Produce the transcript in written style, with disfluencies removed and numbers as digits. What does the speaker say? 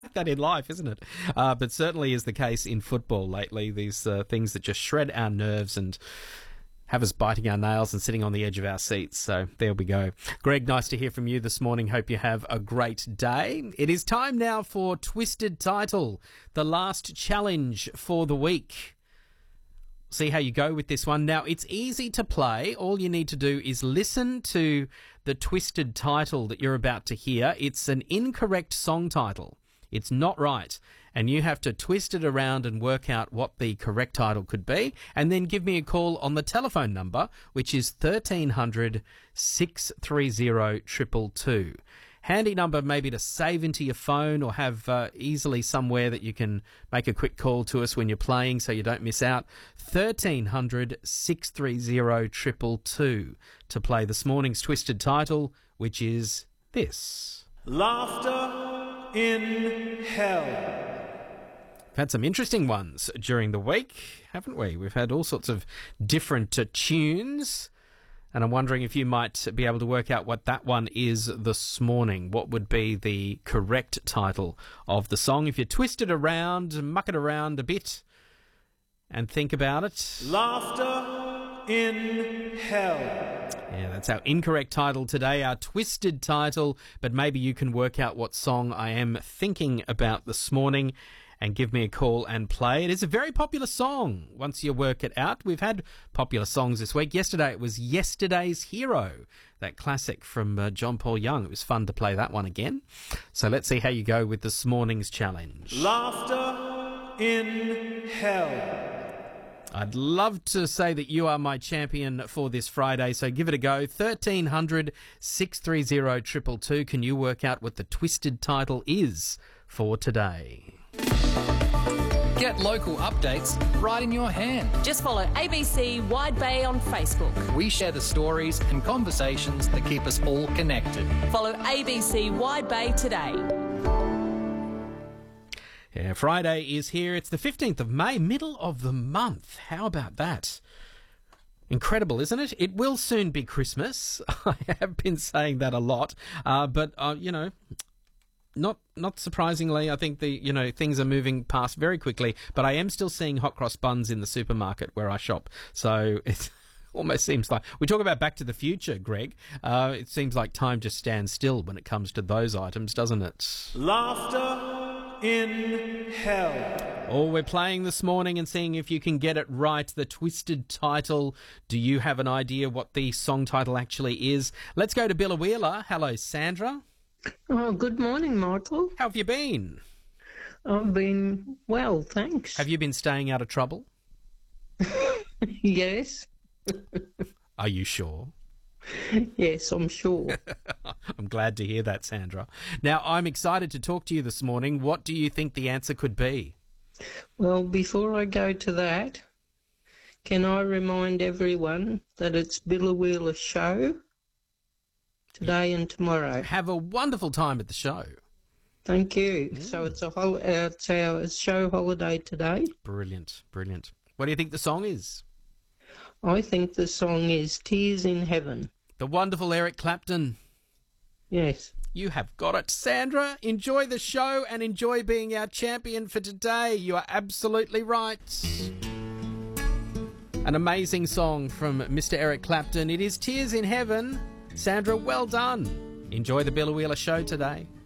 like that in life, isn't it? But certainly is the case in football lately. These things that just shred our nerves and have us biting our nails and sitting on the edge of our seats. So there we go. Greg, nice to hear from you this morning. Hope you have a great day. It is time now for Twisted Title, the last challenge for the week. See how you go with this one. Now, it's easy to play. All you need to do is listen to the twisted title that you're about to hear. It's an incorrect song title. It's not right. And you have to twist it around and work out what the correct title could be. And then give me a call on the telephone number, which is 1300 630 222. Handy number maybe to save into your phone or have easily somewhere that you can make a quick call to us when you're playing so you don't miss out. 1300 630 222 to play this morning's twisted title, which is this. Laughter in Hell. We've had some interesting ones during the week, haven't we? We've had all sorts of different tunes. And I'm wondering if you might be able to work out what that one is this morning. What would be the correct title of the song? If you twist it around, muck it around a bit, and think about it. Laughter in Hell. Yeah, that's our incorrect title today, our twisted title. But maybe you can work out what song I am thinking about this morning and give me a call and play. It is a very popular song once you work it out. We've had popular songs this week. Yesterday it was Yesterday's Hero, that classic from John Paul Young. It was fun to play that one again. So let's see how you go with this morning's challenge. Laughter in Hell. I'd love to say that you are my champion for this Friday, so give it a go. 1300 630 222. Can you work out what the twisted title is for today? Get local updates right in your hand. Just follow ABC Wide Bay on Facebook. We share the stories and conversations that keep us all connected. Follow ABC Wide Bay today. Yeah, Friday is here. It's the 15th of May, middle of the month. How about that? Incredible, isn't it? It will soon be Christmas. I have been saying that a lot, but Not surprisingly, I think things are moving past very quickly, but I am still seeing hot cross buns in the supermarket where I shop. So it almost seems like we talk about Back to the Future, Greg. It seems like time just stands still when it comes to those items, doesn't it? Laughter in Hell. Oh, we're playing this morning and seeing if you can get it right. The twisted title. Do you have an idea what the song title actually is? Let's go to Billawheeler. Hello, Sandra. Oh, good morning, Michael. How have you been? I've been well, thanks. Have you been staying out of trouble? Yes. Are you sure? Yes, I'm sure. I'm glad to hear that, Sandra. Now, I'm excited to talk to you this morning. What do you think the answer could be? Well, before I go to that, can I remind everyone that it's Billawheeler show today and tomorrow. Have a wonderful time at the show. Thank you. So it's our show holiday today. Brilliant, brilliant. What do you think the song is? I think the song is Tears in Heaven. The wonderful Eric Clapton. Yes. You have got it. Sandra, enjoy the show and enjoy being our champion for today. You are absolutely right. An amazing song from Mr. Eric Clapton. It is Tears in Heaven. Sandra, well done. Enjoy the Billawheeler show today.